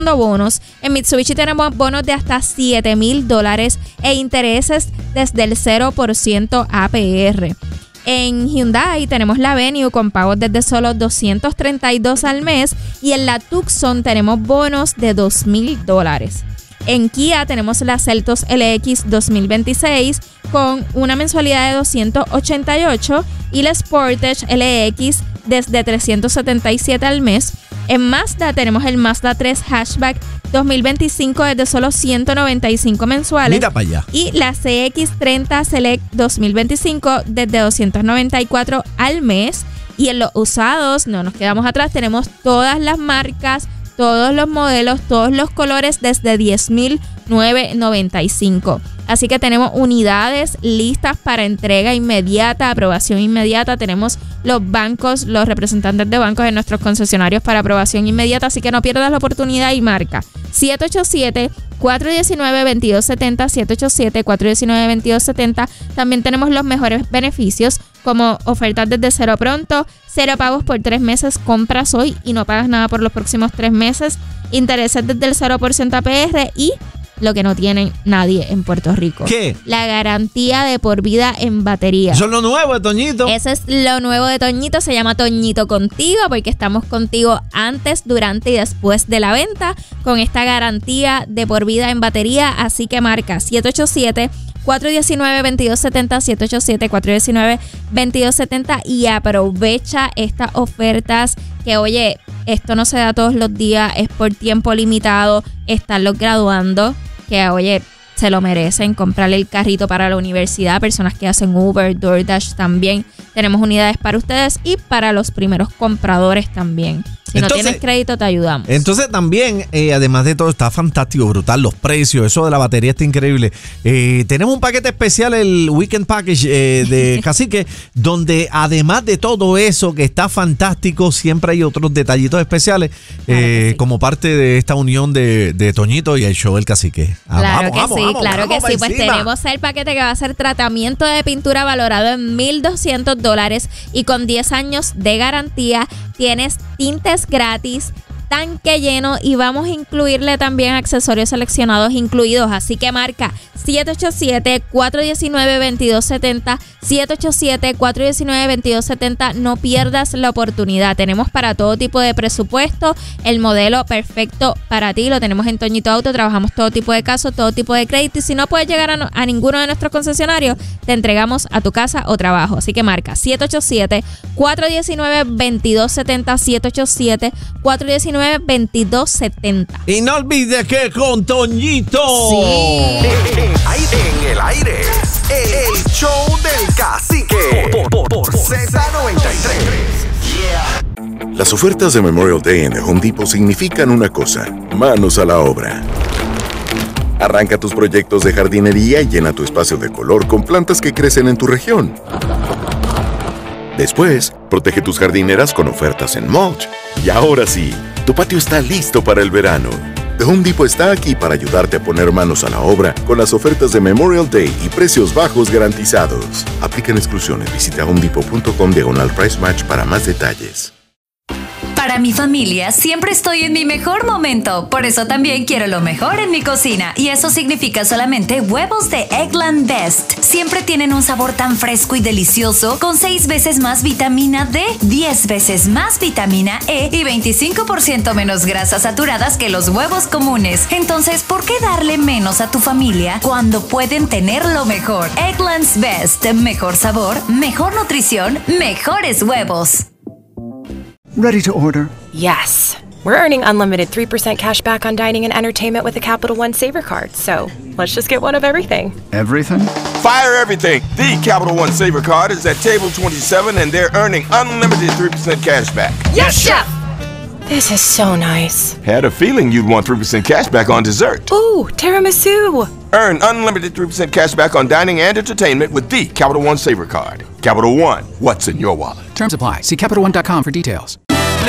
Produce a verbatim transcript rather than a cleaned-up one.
bonos. En Mitsubishi tenemos bonos de hasta siete mil dólares e intereses desde el cero por ciento A P R. En Hyundai tenemos la Venue con pagos desde solo doscientos treinta y dos al mes y en la Tucson tenemos bonos de dos mil dólares. En Kia tenemos la Seltos L X dos mil veintiséis con una mensualidad de doscientos ochenta y ocho y la Sportage L X desde trescientos setenta y siete al mes. En Mazda tenemos el Mazda tres Hatchback dos mil veinticinco desde solo ciento noventa y cinco mensuales. Mira para allá. Y la C X treinta Select dos mil veinticinco desde doscientos noventa y cuatro al mes. Y en los usados, no nos quedamos atrás, tenemos todas las marcas, todos los modelos, todos los colores desde diez mil novecientos noventa y cinco. Así que tenemos unidades listas para entrega inmediata, aprobación inmediata. Tenemos los bancos, los representantes de bancos en nuestros concesionarios para aprobación inmediata. Así que no pierdas la oportunidad y marca siete ocho siete, cuatro uno nueve, dos dos siete cero, siete ocho siete, cuatro uno nueve, dos dos siete cero. También tenemos los mejores beneficios como ofertas desde cero pronto, cero pagos por tres meses, compras hoy y no pagas nada por los próximos tres meses, intereses desde el cero por ciento A P R y lo que no tienen nadie en Puerto Rico. ¿Qué? La garantía de por vida en batería. Eso es lo nuevo de Toñito. Eso es lo nuevo de Toñito. Se llama Toñito Contigo porque estamos contigo antes, durante y después de la venta con esta garantía de por vida en batería. Así que marca siete ocho siete, cuatro uno nueve, dos dos siete cero, siete ocho siete, cuatro uno nueve, dos dos siete cero y aprovecha estas ofertas que, oye, esto no se da todos los días, es por tiempo limitado, están los graduando que, oye, se lo merecen, comprarle el carrito para la universidad, personas que hacen Uber, DoorDash también. Tenemos unidades para ustedes y para los primeros compradores también. Si entonces, no tienes crédito, te ayudamos. Entonces también, eh, además de todo, está fantástico, brutal, los precios, eso de la batería está increíble. Eh, tenemos un paquete especial, el Weekend Package eh, de Cacique, donde además de todo eso que está fantástico, siempre hay otros detallitos especiales, claro eh, sí. como parte de esta unión de, de Toñito y el show del Cacique. Ah, claro vamos, que vamos, sí, vamos, claro vamos, que sí. Pues encima. tenemos el paquete que va a ser tratamiento de pintura valorado en mil doscientos dólares y con diez años de garantía. Tienes tintes gratis, tanque lleno y vamos a incluirle también accesorios seleccionados incluidos. Así que marca siete ocho siete, cuatro uno nueve, dos dos siete cero, siete ocho siete, cuatro uno nueve, dos dos siete cero. No pierdas la oportunidad. Tenemos para todo tipo de presupuesto el modelo perfecto para ti. Lo tenemos en Toñito Auto. Trabajamos todo tipo de casos, todo tipo de crédito. Y si no puedes llegar a, no, a ninguno de nuestros concesionarios, te entregamos a tu casa o trabajo. Así que marca siete ocho siete, cuatro uno nueve, dos dos siete cero, siete ocho siete, cuatro uno nueve, dos dos siete cero. Y no olvides que con Toñito. Sí. En el aire, el show del Cacique por, por, por Z noventa y tres. Yeah. Las ofertas de Memorial Day en The Home Depot significan una cosa: manos a la obra. Arranca tus proyectos de jardinería y llena tu espacio de color con plantas que crecen en tu región. Después, protege tus jardineras con ofertas en mulch. Y ahora sí, tu patio está listo para el verano. The Home Depot está aquí para ayudarte a poner manos a la obra con las ofertas de Memorial Day y precios bajos garantizados. Aplican exclusiones. Visita homedepot punto com diagonal price match para más detalles. Para mi familia siempre estoy en mi mejor momento, por eso también quiero lo mejor en mi cocina y eso significa solamente huevos de Eggland Best. Siempre tienen un sabor tan fresco y delicioso con seis veces más vitamina D, diez veces más vitamina E y veinticinco por ciento menos grasas saturadas que los huevos comunes. Entonces, ¿por qué darle menos a tu familia cuando pueden tener lo mejor? Eggland's Best, mejor sabor, mejor nutrición, mejores huevos. Ready to order. Yes. We're earning unlimited three percent cash back on dining and entertainment with the Capital One Saver Card, so let's just get one of everything. Everything? Fire everything! The Capital One Saver Card is at table twenty-seven and they're earning unlimited three percent cash back. Yes, Chef! This is so nice. Had a feeling you'd want three percent cash back on dessert. Ooh, tiramisu! Earn unlimited three percent cash back on dining and entertainment with the Capital One Saver Card. Capital One, what's in your wallet? Terms apply. See Capital One dot com for details.